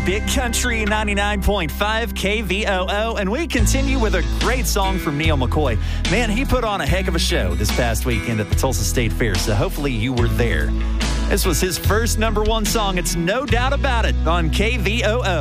Big Country 99.5 KVOO, and we continue with a great song from Neil McCoy. Man, he put on a heck of a show this past weekend at the Tulsa State Fair, so hopefully you were there. This was his first #1 song, it's No Doubt About It, on KVOO.